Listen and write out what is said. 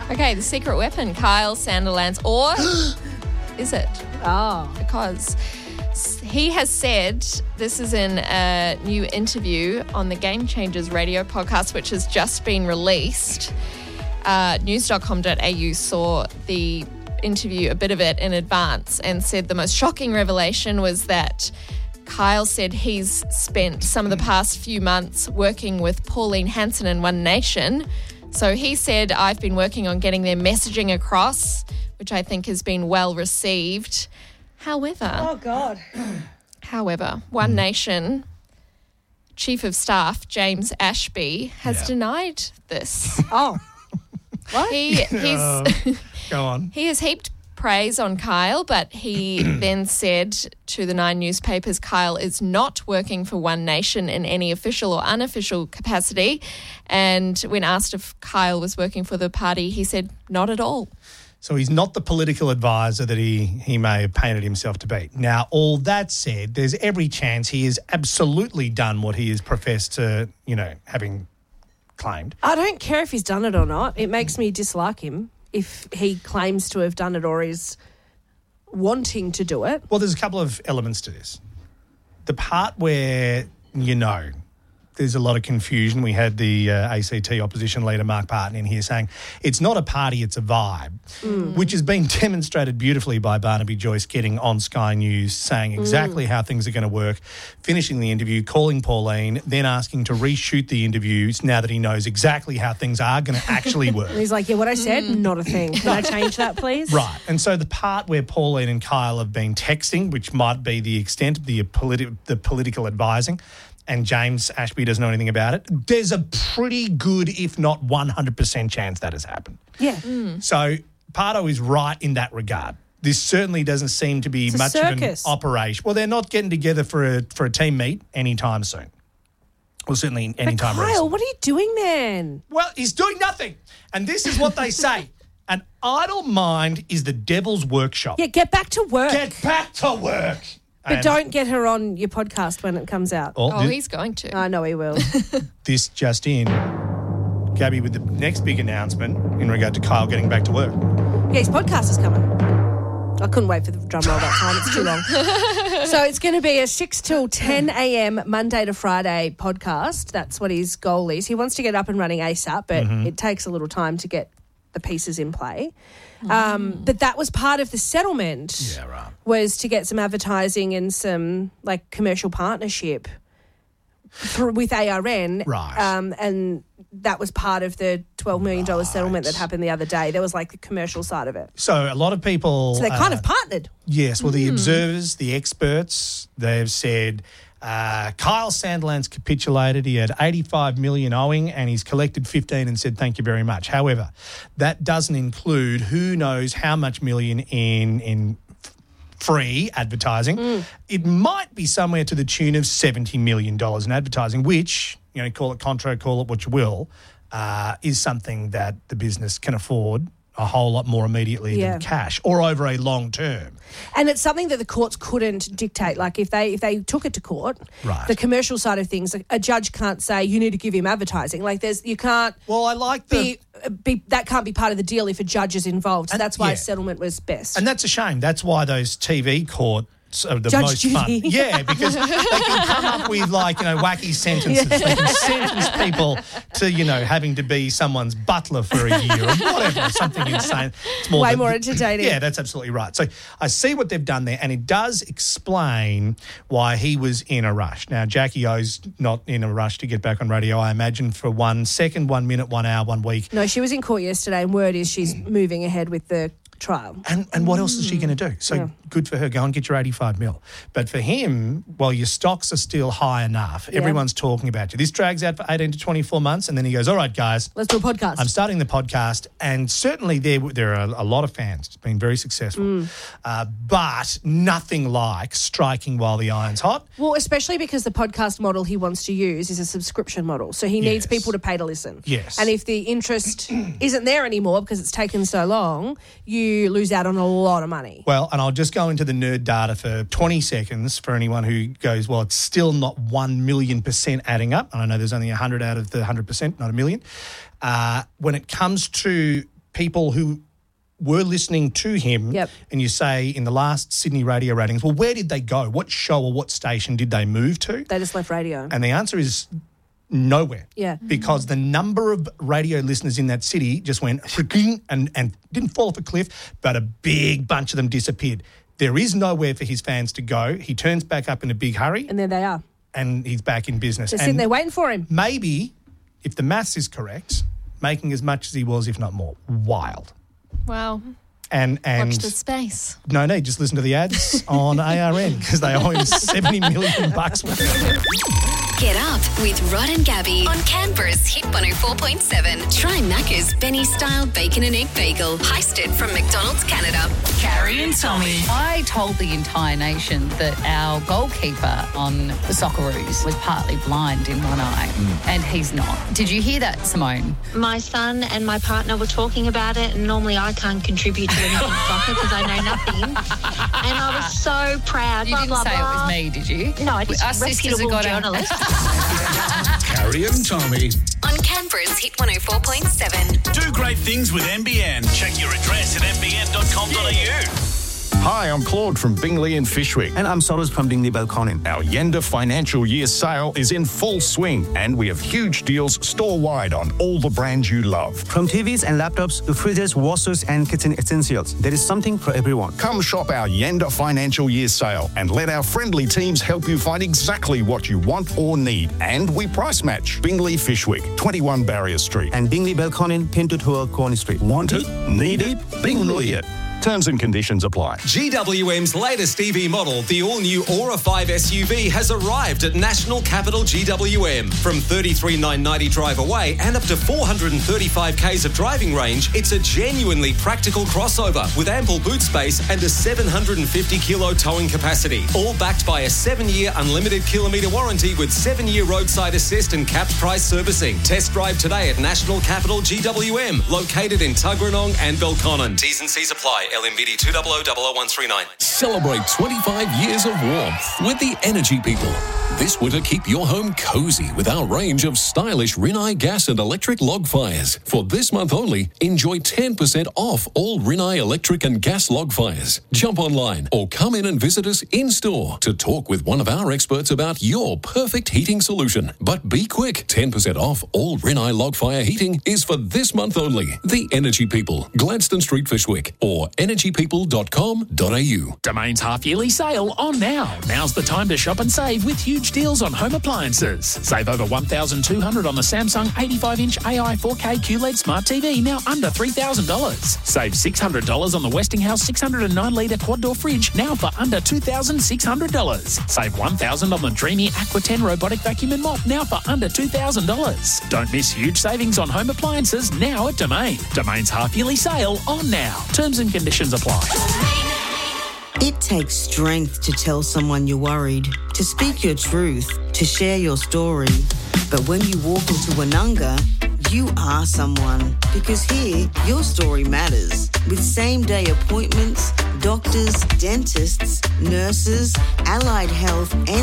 Okay, the secret weapon, Kyle Sandilands, or is it? Oh. Because he has said, this is in a new interview on the Game Changers radio podcast, which has just been released. News.com.au saw the interview, a bit of it in advance, and said the most shocking revelation was that Kyle said he's spent some of the past few months working with Pauline Hanson and One Nation. So he said, I've been working on getting their messaging across, which I think has been well received. However, One Nation Chief of Staff James Ashby has denied this. Oh. What? Go on. He has heaped praise on Kyle, but he then said to the Nine newspapers, Kyle is not working for One Nation in any official or unofficial capacity. And when asked if Kyle was working for the party, he said, not at all. So he's not the political advisor that he may have painted himself to be. Now, all that said, there's every chance he has absolutely done what he has professed to, having claimed. I don't care if he's done it or not. It makes me dislike him if he claims to have done it or is wanting to do it. Well, there's a couple of elements to this. The part where, there's a lot of confusion. We had the ACT opposition leader, Mark Parton, in here saying it's not a party, it's a vibe, which has been demonstrated beautifully by Barnaby Joyce getting on Sky News, saying exactly how things are going to work, finishing the interview, calling Pauline, then asking to reshoot the interviews now that he knows exactly how things are going to actually work. And he's like, what I said, not a thing. Can I change that, please? Right. And so the part where Pauline and Kyle have been texting, which might be the extent of the political advising, and James Ashby doesn't know anything about it, there's a pretty good, if not 100% chance that has happened. Yeah. So Pardo is right in that regard. This certainly doesn't seem to be much circus. of an operation. Well, they're not getting together for a team meet anytime soon. Well, certainly anytime Kyle, recently. what are you doing then? Well, he's doing nothing. And this is what they say. An idle mind is the devil's workshop. Yeah, get back to work. Get back to work. But don't get her on your podcast when it comes out. He's going to. I know he will. This just in. Gabby with the next big announcement in regard to Kyle getting back to work. Yeah, his podcast is coming. I couldn't wait for the drum roll that time. It's too long. So it's going to be a 6 till 10 a.m. Monday to Friday podcast. That's what his goal is. He wants to get up and running ASAP, but it takes a little time to get the pieces in play. But that was part of the settlement. Yeah, right. Was to get some advertising and some commercial partnership with ARN. Right. And that was part of the $12 million settlement that happened the other day. There was the commercial side of it. So a lot of people... So they kind of partnered. Yes. Well, the observers, the experts, they've said... Kyle Sandilands capitulated. He had 85 million owing and he's collected 15 and said thank you very much. However, that doesn't include who knows how much million in free advertising. It might be somewhere to the tune of $70 million in advertising, which, call it contra, call it what you will, is something that the business can afford a whole lot more immediately than cash or over a long term. And it's something that the courts couldn't dictate. Like if they took it to court, the commercial side of things, a judge can't say you need to give him advertising. You can't. Well, I like that can't be part of the deal if a judge is involved. So that's why a settlement was best. And that's a shame. That's why those TV courts are the Judge most Judy. fun. Yeah, because they can come up with wacky sentences. They can sentence people to, having to be someone's butler for a year or whatever, something insane. It's way more entertaining. Yeah, that's absolutely right. So I see what they've done there, and it does explain why he was in a rush. Now, Jackie O's not in a rush to get back on radio, I imagine, for 1 second, 1 minute, 1 hour, 1 week. No, she was in court yesterday, and word is she's moving ahead with the trial. And what else is she going to do? So good for her. Go and get your 85 mil. But for him, while your stocks are still high enough, everyone's talking about you. This drags out for 18 to 24 months, and then he goes, all right, guys. Let's do a podcast. I'm starting the podcast, and certainly there are a lot of fans. It's been very successful. But nothing like striking while the iron's hot. Well, especially because the podcast model he wants to use is a subscription model. So he needs people to pay to listen. Yes. And if the interest isn't there anymore because it's taken so long, you lose out on a lot of money. Well, and I'll just go into the nerd data for 20 seconds for anyone who goes, well, it's still not 1 million % adding up. And I know there's only 100 out of the 100%, not a million. When it comes to people who were listening to him and you say in the last Sydney radio ratings, well, where did they go? What show or what station did they move to? They just left radio. And the answer is nowhere. Yeah. Because the number of radio listeners in that city just went and didn't fall off a cliff, but a big bunch of them disappeared. There is nowhere for his fans to go. He turns back up in a big hurry. And there they are. And he's back in business. They're sitting there waiting for him. Maybe, if the maths is correct, making as much as he was, if not more. Wild. Wow. And watch the space. No need. Just listen to the ads on ARN because they owe him $70 million worth. Get up with Rod and Gabby on Canberra's Hit 104.7. Try Macca's Benny-style bacon and egg bagel, heisted from McDonald's Canada. Carrie and Tommy. I told the entire nation that our goalkeeper on the Socceroos was partly blind in one eye, and he's not. Did you hear that, Simone? My son and my partner were talking about it, and normally I can't contribute to anything soccer because I know nothing. And I was so proud. You didn't say it was me, did you? No, it's Us sisters have reputable got journalist. Carrie and Tommy. On Canberra's Hit 104.7. Do great things with NBN. Check your address at nbn.com.au. Hi, I'm Claude from Bingley and Fishwick. And I'm Soros from Bingley Belconnen. Our Yenda financial year sale is in full swing and we have huge deals store-wide on all the brands you love. From TVs and laptops to fridges, washers and kitchen essentials, there is something for everyone. Come shop our Yenda financial year sale and let our friendly teams help you find exactly what you want or need. And we price match. Bingley Fishwick, 21 Barrier Street. And Bingley Belconnen, Pintutua, Corny Street. Want it? Need it? Bingley it. Terms and conditions apply. GWM's latest EV model, the all-new Aura 5 SUV, has arrived at National Capital GWM. From $33,990 drive away and up to 435 k's of driving range, it's a genuinely practical crossover with ample boot space and a 750 kilo towing capacity. All backed by a 7-year unlimited kilometre warranty with 7-year roadside assist and capped price servicing. Test drive today at National Capital GWM, located in Tuggeranong and Belconnen. T's and C's apply. LMBD 2000139. Celebrate 25 years of warmth with the Energy People. This winter, keep your home cozy with our range of stylish Rinnai gas and electric log fires. For this month only, enjoy 10% off all Rinnai electric and gas log fires. Jump online or come in and visit us in-store to talk with one of our experts about your perfect heating solution. But be quick, 10% off all Rinnai log fire heating is for this month only. The Energy People, Gladstone Street, Fishwick, or energypeople.com.au. Domain's half-yearly sale on now. Now's the time to shop and save with huge deals on home appliances. Save over $1,200 on the Samsung 85-inch AI 4K QLED Smart TV, now under $3,000. Save $600 on the Westinghouse 609-litre quad-door fridge, now for under $2,600. Save $1,000 on the Dreamy Aqua 10 robotic vacuum and mop, now for under $2,000. Don't miss huge savings on home appliances now at Domain. Domain's half-yearly sale on now. Terms and conditions apply. It takes strength to tell someone you're worried, to speak your truth, to share your story. But when you walk into Woononga, you are someone. Because here, your story matters. With same-day appointments, doctors, dentists, nurses, allied health, and